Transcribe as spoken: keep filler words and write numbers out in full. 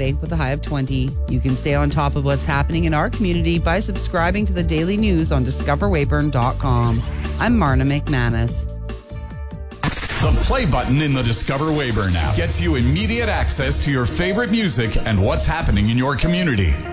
Friday with a high of twenty. You can stay on top of what's happening in our community by subscribing to the daily news on discover weyburn dot com. I'm Marna McManus. The play button in the Discover Weyburn app gets you immediate access to your favorite music and what's happening in your community.